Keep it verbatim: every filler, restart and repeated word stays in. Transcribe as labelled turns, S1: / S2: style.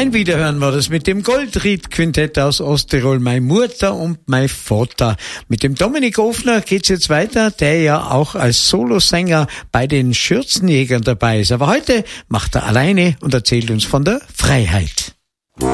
S1: Ein Wiederhören war das mit dem Goldried-Quintett aus Osttirol, meine Mutter und mein Vater. Mit dem Dominik Ofner geht's jetzt weiter, der ja auch als Solosänger bei den Schürzenjägern dabei ist. Aber heute macht er alleine und erzählt uns von der Freiheit.